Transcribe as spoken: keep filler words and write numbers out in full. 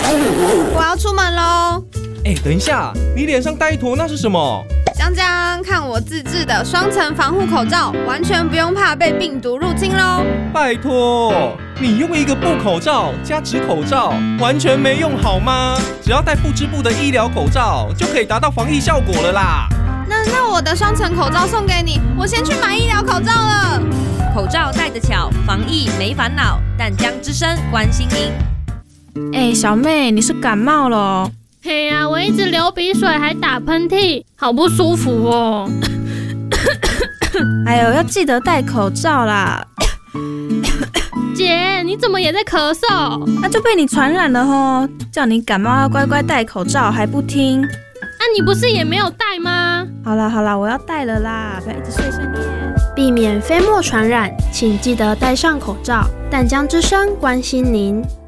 我要出门喽。 哎，等一下，你脸上戴一坨那是什么？ 江江，看我自制的双层防护口罩，完全不用怕被病毒入侵喽。 拜托，你用一个布口罩加纸口罩，完全没用好吗？只要戴不织布的医疗口罩，就可以达到防疫效果了啦。 那那我的双层口罩送给你，我先去买医疗口罩了。 口罩戴得巧，防疫没烦恼。淡江之声关心您。 哎、欸，小妹，你是感冒了哦？ 嘿呀、啊，我一直流鼻水还打喷嚏，好不舒服哦。 哎呦，要记得戴口罩啦。 姐，你怎么也在咳嗽？ 那就被你传染了吼！叫你感冒要乖乖戴口罩，还不听。 啊，你不是也没有戴吗？ 好啦好啦，我要戴了啦，不要一直碎碎念。 避免飞沫传染，请记得戴上口罩。淡江之声关心您。